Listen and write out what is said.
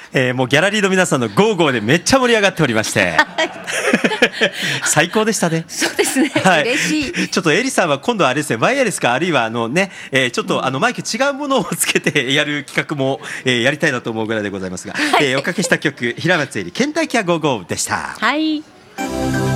もうギャラリーの皆さんのゴーゴーでめっちゃ盛り上がっておりまして最高でしたね。 そうですね、 はい、 嬉しい。 ちょっとエリさんは今度はあれですね、ワイヤレスかあるいはちょっとマイク違うものをつけてやる企画も、やりたいなと思うぐらいでございますが、おかけした曲、平松エリケンタイキャゴーゴーでした。 はい。